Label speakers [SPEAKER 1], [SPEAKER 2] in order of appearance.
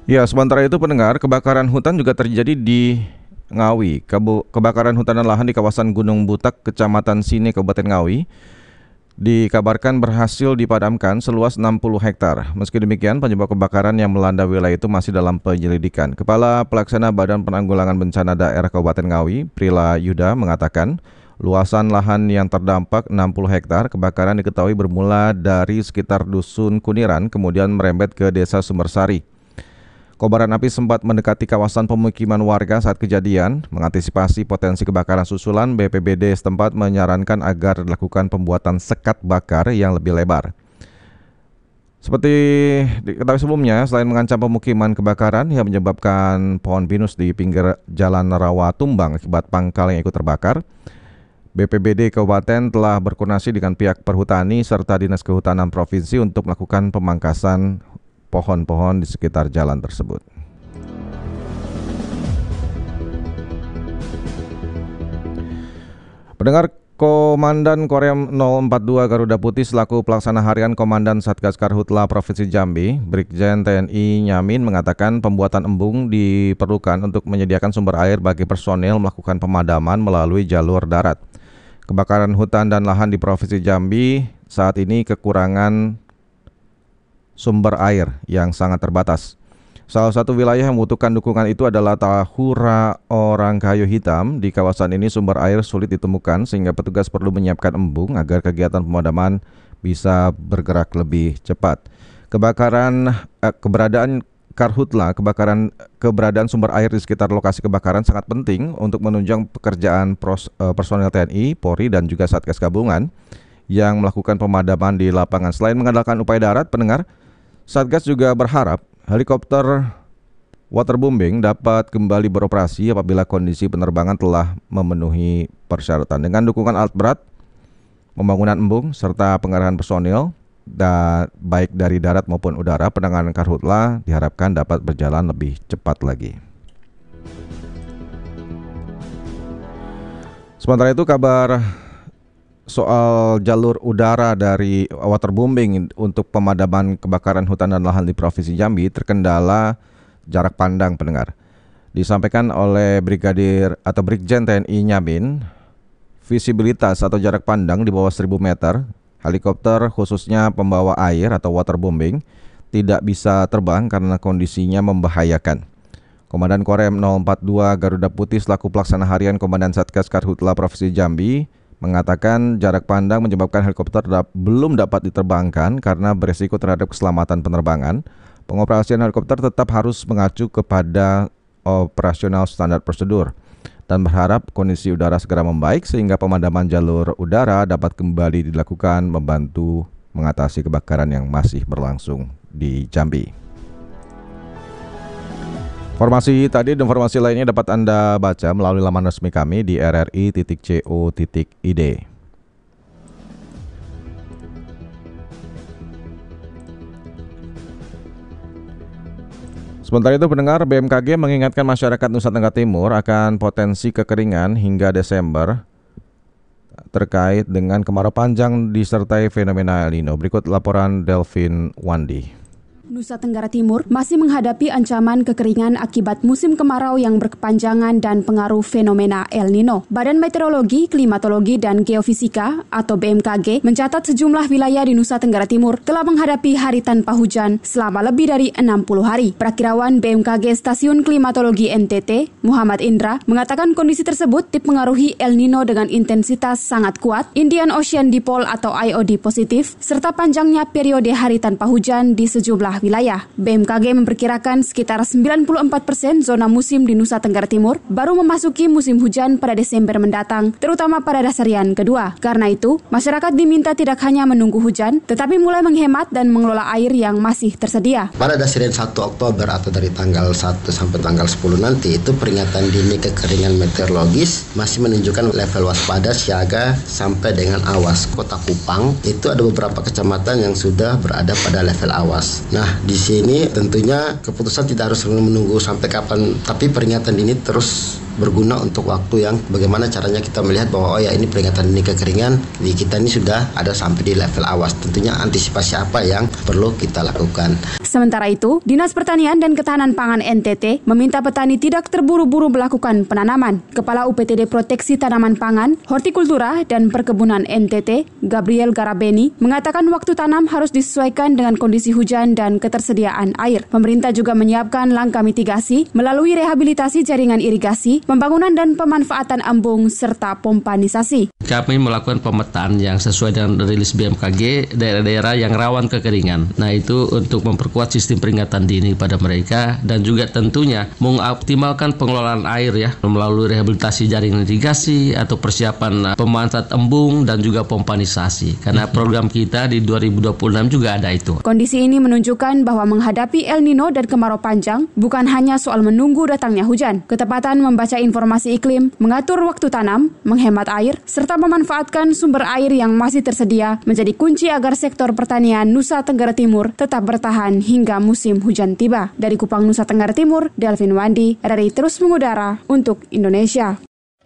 [SPEAKER 1] Ya, sementara itu pendengar, kebakaran hutan juga terjadi di Ngawi. Kebakaran hutan dan lahan di kawasan Gunung Butak, Kecamatan Sine, Kabupaten Ngawi, dikabarkan berhasil dipadamkan seluas 60 hektar. Meski demikian, penyebab kebakaran yang melanda wilayah itu masih dalam penyelidikan. Kepala Pelaksana Badan Penanggulangan Bencana Daerah Kabupaten Ngawi, Prila Yuda, mengatakan luasan lahan yang terdampak 60 hektar kebakaran diketahui bermula dari sekitar Dusun Kuniran, kemudian merembet ke Desa Sumbersari. Kobaran api sempat mendekati kawasan pemukiman warga saat kejadian. Mengantisipasi potensi kebakaran susulan, BPBD setempat menyarankan agar dilakukan pembuatan sekat bakar yang lebih lebar. Seperti diketahui sebelumnya, selain mengancam pemukiman, kebakaran yang menyebabkan pohon pinus di pinggir jalan rawa tumbang akibat pangkal yang ikut terbakar. BPBD Kabupaten telah berkoordinasi dengan pihak perhutani serta Dinas Kehutanan Provinsi untuk melakukan pemangkasan pohon-pohon di sekitar jalan tersebut. Pendengar, Komandan Korem 042 Garuda Putih selaku pelaksana harian Komandan Satgas Karhutla Provinsi Jambi, Brigjen TNI Nyamin mengatakan pembuatan embung diperlukan untuk menyediakan sumber air bagi personel melakukan pemadaman melalui jalur darat. Kebakaran hutan dan lahan di Provinsi Jambi saat ini kekurangan sumber air yang sangat terbatas. Salah satu wilayah yang membutuhkan dukungan itu adalah Tahura Orang Kayu Hitam. Di kawasan ini sumber air sulit ditemukan sehingga petugas perlu menyiapkan embung agar kegiatan pemadaman bisa bergerak lebih cepat. Keberadaan sumber air di sekitar lokasi kebakaran sangat penting untuk menunjang pekerjaan personel TNI, Polri dan juga Satgas Gabungan yang melakukan pemadaman di lapangan. Selain mengandalkan upaya darat, pendengar, Satgas juga berharap helikopter waterbombing dapat kembali beroperasi apabila kondisi penerbangan telah memenuhi persyaratan. Dengan dukungan alat berat, pembangunan embung, serta pengarahan personil, baik dari darat maupun udara, penanganan karhutla diharapkan dapat berjalan lebih cepat lagi. Sementara itu, kabar soal jalur udara dari waterbombing untuk pemadaman kebakaran hutan dan lahan di Provinsi Jambi terkendala jarak pandang, pendengar. Disampaikan oleh Brigjen TNI Nyamin, visibilitas atau jarak pandang di bawah 1000 meter, helikopter khususnya pembawa air atau waterbombing tidak bisa terbang karena kondisinya membahayakan. Komandan Korem 042 Garuda Putih selaku pelaksana harian Komandan Satgas Karhutla Provinsi Jambi mengatakan jarak pandang menyebabkan helikopter belum dapat diterbangkan karena berisiko terhadap keselamatan penerbangan. Pengoperasian helikopter tetap harus mengacu kepada operasional standar prosedur dan berharap kondisi udara segera membaik sehingga pemadaman jalur udara dapat kembali dilakukan membantu mengatasi kebakaran yang masih berlangsung di Jambi. Informasi tadi dan informasi lainnya dapat Anda baca melalui laman resmi kami di rri.co.id. Sementara itu, pendengar, BMKG mengingatkan masyarakat Nusa Tenggara Timur akan potensi kekeringan hingga Desember terkait dengan kemarau panjang disertai fenomena El Nino. Berikut laporan Delvin Wandi.
[SPEAKER 2] Nusa Tenggara Timur masih menghadapi ancaman kekeringan akibat musim kemarau yang berkepanjangan dan pengaruh fenomena El Nino. Badan Meteorologi, Klimatologi, dan Geofisika atau BMKG mencatat sejumlah wilayah di Nusa Tenggara Timur telah menghadapi hari tanpa hujan selama lebih dari 60 hari. Prakirawan BMKG Stasiun Klimatologi NTT, Muhammad Indra, mengatakan kondisi tersebut dipengaruhi El Nino dengan intensitas sangat kuat, Indian Ocean Dipole atau IOD positif, serta panjangnya periode hari tanpa hujan di sejumlah wilayah. BMKG memperkirakan sekitar 94% zona musim di Nusa Tenggara Timur baru memasuki musim hujan pada Desember mendatang, terutama pada dasarian kedua. Karena itu, masyarakat diminta tidak hanya menunggu hujan, tetapi mulai menghemat dan mengelola air yang masih tersedia.
[SPEAKER 3] Pada dasarian 1 Oktober atau dari tanggal 1 sampai tanggal 10 nanti, itu peringatan dini kekeringan meteorologis masih menunjukkan level waspada, siaga, sampai dengan awas. Kota Kupang itu ada beberapa kecamatan yang sudah berada pada level awas. Nah, di sini tentunya keputusan tidak harus menunggu sampai kapan, tapi peringatan ini terus berguna untuk waktu yang bagaimana caranya kita melihat bahwa ini peringatan dini kekeringan di kita ini sudah ada sampai di level awas. Tentunya antisipasi apa yang perlu kita lakukan.
[SPEAKER 2] Sementara itu, Dinas Pertanian dan Ketahanan Pangan NTT meminta petani tidak terburu-buru melakukan penanaman. Kepala UPTD Proteksi Tanaman Pangan, Hortikultura dan Perkebunan NTT, Gabriel Garabeni, mengatakan waktu tanam harus disesuaikan dengan kondisi hujan dan ketersediaan air. Pemerintah juga menyiapkan langkah mitigasi melalui rehabilitasi jaringan irigasi, pembangunan dan pemanfaatan embung serta pompanisasi.
[SPEAKER 4] Kami melakukan pemetaan yang sesuai dengan rilis BMKG daerah-daerah yang rawan kekeringan. Nah, itu untuk memperkuat sistem peringatan dini pada mereka dan juga tentunya mengoptimalkan pengelolaan air ya melalui rehabilitasi jaringan irigasi atau persiapan pemanfaatan embung dan juga pompanisasi. Karena program kita di 2026 juga ada itu.
[SPEAKER 2] Kondisi ini menunjukkan bahwa menghadapi El Nino dan kemarau panjang bukan hanya soal menunggu datangnya hujan. Ketepatan membaca informasi iklim, mengatur waktu tanam, menghemat air, serta memanfaatkan sumber air yang masih tersedia menjadi kunci agar sektor pertanian Nusa Tenggara Timur tetap bertahan hingga musim hujan tiba. Dari Kupang, Nusa Tenggara Timur, Delvin Wandi, RRI terus mengudara untuk Indonesia.